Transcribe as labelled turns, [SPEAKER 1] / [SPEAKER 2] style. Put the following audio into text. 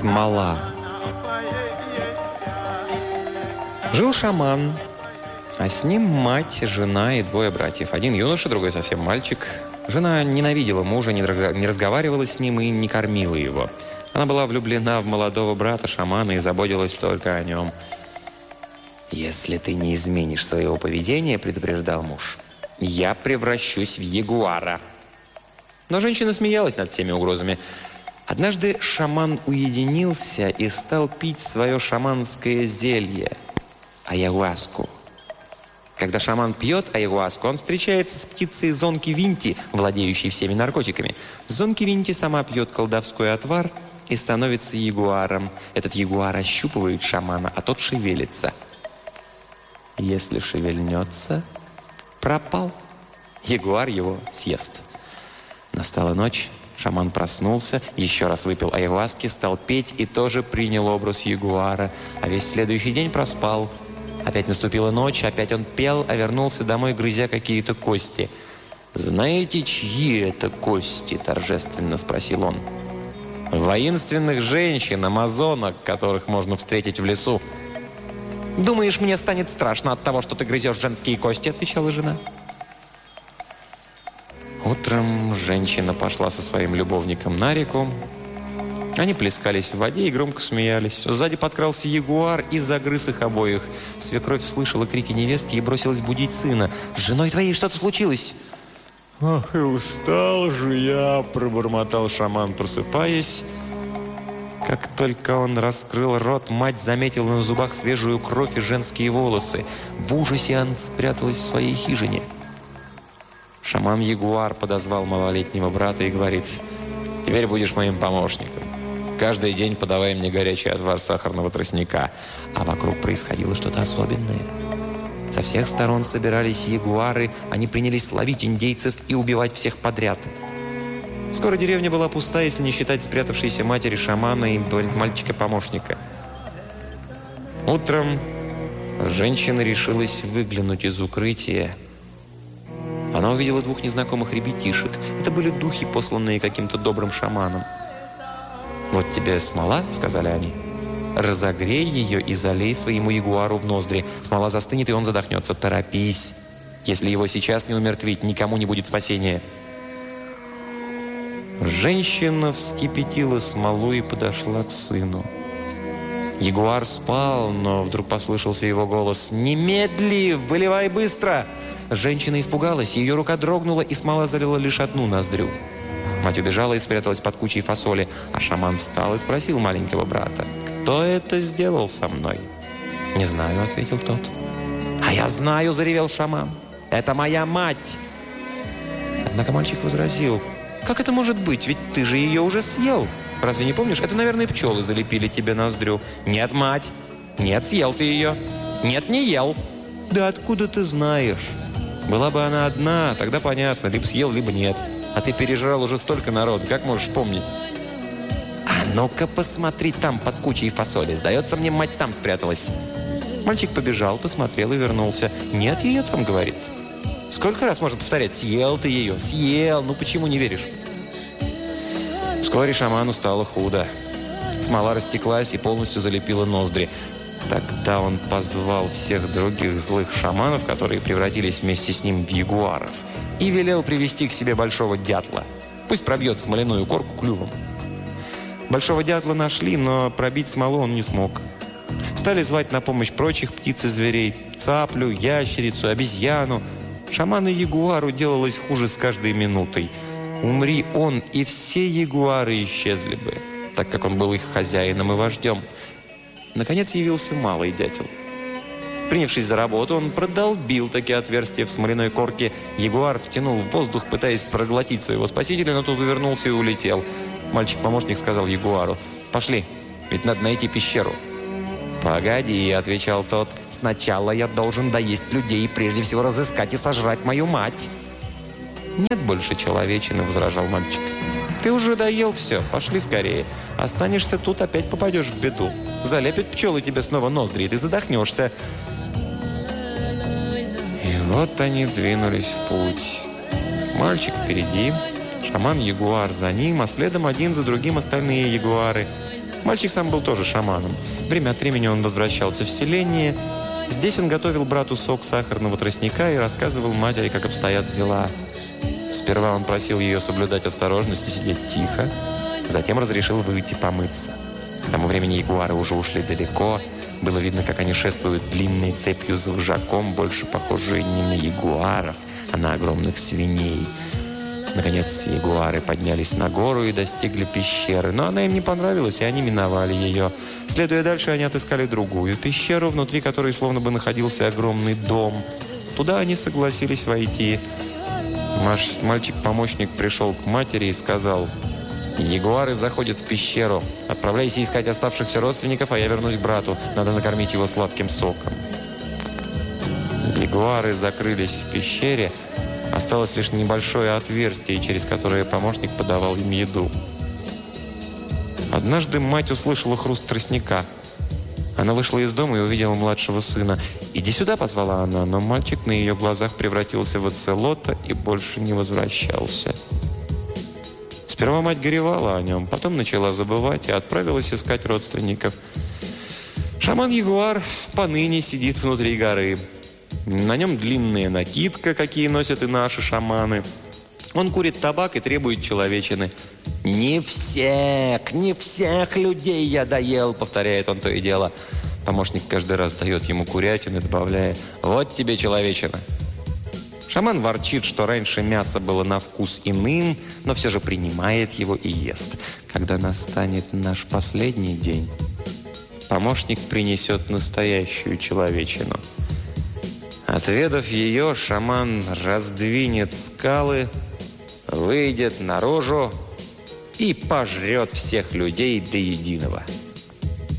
[SPEAKER 1] Смола. Жил шаман, а с ним мать, жена и двое братьев. Один юноша, другой совсем мальчик. Жена ненавидела мужа, не разговаривала с ним и не кормила его. Она была влюблена в молодого брата шамана и заботилась только о нем. «Если ты не изменишь своего поведения, — предупреждал муж, — я превращусь в ягуара». Но женщина смеялась над всеми угрозами. Однажды шаман уединился и стал пить свое шаманское зелье – аяуаску. Когда шаман пьет аяуаску, он встречается с птицей Зонки-Винти, владеющей всеми наркотиками. Зонки-Винти сама пьет колдовской отвар и становится ягуаром. Этот ягуар ощупывает шамана, а тот шевелится. Если шевельнется, пропал. Ягуар его съест. Настала ночь, шаман проснулся, еще раз выпил аяуаски, стал петь и тоже принял образ ягуара, а весь следующий день проспал. Опять наступила ночь, опять он пел, а вернулся домой, грызя какие-то кости. «Знаете, чьи это кости?» – торжественно спросил он. «Воинственных женщин, амазонок, которых можно встретить в лесу». «Думаешь, мне станет страшно от того, что ты грызешь женские кости?» – отвечала жена. Утром женщина пошла со своим любовником на реку. Они плескались в воде и громко смеялись. Сзади подкрался ягуар и загрыз их обоих. Свекровь слышала крики невестки и бросилась будить сына. «С женой твоей что-то случилось?» «Ах, и устал же я!» – пробормотал шаман, просыпаясь. Как только он раскрыл рот, мать заметила на зубах свежую кровь и женские волосы. В ужасе она спряталась в своей хижине. Шаман-ягуар подозвал малолетнего брата и говорит: «Теперь будешь моим помощником. Каждый день подавай мне горячий отвар сахарного тростника». А вокруг происходило что-то особенное. Со всех сторон собирались ягуары, они принялись ловить индейцев и убивать всех подряд. Скоро деревня была пуста, если не считать спрятавшейся матери шамана и мальчика-помощника. Утром женщина решилась выглянуть из укрытия. Она увидела двух незнакомых ребятишек. Это были духи, посланные каким-то добрым шаманом. «Вот тебе смола», — сказали они. «Разогрей ее и залей своему ягуару в ноздри. Смола застынет, и он задохнется. Торопись. Если его сейчас не умертвить, никому не будет спасения». Женщина вскипятила смолу и подошла к сыну. Ягуар спал, но вдруг послышался его голос: «Немедли! Выливай быстро!» Женщина испугалась, ее рука дрогнула, и смола залила лишь одну ноздрю. Мать убежала и спряталась под кучей фасоли, а шаман встал и спросил маленького брата: «Кто это сделал со мной?» «Не знаю», — ответил тот. «А я знаю», — заревел шаман. «Это моя мать!» Однако мальчик возразил: «Как это может быть? Ведь ты же ее уже съел. Разве не помнишь? Это, наверное, пчелы залепили тебе ноздрю». «Нет, мать! Нет, съел ты ее!» «Нет, не ел!» «Да откуда ты знаешь? Была бы она одна, тогда понятно, либо съел, либо нет. А ты пережрал уже столько народа, как можешь помнить?» «А ну-ка посмотри там под кучей фасоли. Сдается мне, мать там спряталась». Мальчик побежал, посмотрел и вернулся. «Нет ее там», — говорит. «Сколько раз можно повторять? Съел ты ее, съел. Ну почему не веришь?» Вскоре шаману стало худо. Смола растеклась и полностью залепила ноздри. Тогда он позвал всех других злых шаманов, которые превратились вместе с ним в ягуаров, и велел привести к себе большого дятла. Пусть пробьет смоляную корку клювом. Большого дятла нашли, но пробить смолу он не смог. Стали звать на помощь прочих птиц и зверей: цаплю, ящерицу, обезьяну. Шаману-ягуару делалось хуже с каждой минутой. Умри он, и все ягуары исчезли бы, так как он был их хозяином и вождем. Наконец явился малый дятел. Принявшись за работу, он продолбил такие отверстия в смоляной корке. Ягуар втянул в воздух, пытаясь проглотить своего спасителя, но тот увернулся и улетел. Мальчик-помощник сказал ягуару: «Пошли, ведь надо найти пещеру». «Погоди», — отвечал тот, — «сначала я должен доесть людей и прежде всего разыскать и сожрать мою мать». «Нет больше человечины», — возражал мальчик. «Ты уже доел все, пошли скорее. Останешься тут, опять попадешь в беду. Залепят пчелы тебе снова ноздри, и ты задохнешься». И вот они двинулись в путь. Мальчик впереди, шаман-ягуар за ним, а следом один за другим остальные ягуары. Мальчик сам был тоже шаманом. Время от времени он возвращался в селение. Здесь он готовил брату сок сахарного тростника и рассказывал матери, как обстоят дела. Сперва он просил ее соблюдать осторожность и сидеть тихо. Затем разрешил выйти помыться. К тому времени ягуары уже ушли далеко. Было видно, как они шествуют длинной цепью за вожаком, больше похожие не на ягуаров, а на огромных свиней. Наконец, ягуары поднялись на гору и достигли пещеры. Но она им не понравилась, и они миновали ее. Следуя дальше, они отыскали другую пещеру, внутри которой словно бы находился огромный дом. Туда они согласились войти. Мальчик-помощник пришел к матери и сказал: «Ягуары заходят в пещеру. Отправляйся искать оставшихся родственников, а я вернусь к брату. Надо накормить его сладким соком». Ягуары закрылись в пещере. Осталось лишь небольшое отверстие, через которое помощник подавал им еду. Однажды мать услышала хруст тростника. Она вышла из дома и увидела младшего сына. «Иди сюда», — позвала она, но мальчик на ее глазах превратился в оцелота и больше не возвращался. Сперва мать горевала о нем, потом начала забывать и отправилась искать родственников. Шаман-ягуар поныне сидит внутри горы. На нем длинная накидка, какие носят и наши шаманы. Он курит табак и требует человечины. «Не всех людей я доел», — повторяет он то и дело. Помощник каждый раз дает ему курятины, добавляя: «Вот тебе человечина». Шаман ворчит, что раньше мясо было на вкус иным, но все же принимает его и ест. Когда настанет наш последний день, помощник принесет настоящую человечину. Отведав ее, шаман раздвинет скалы, выйдет наружу и пожрет всех людей до единого.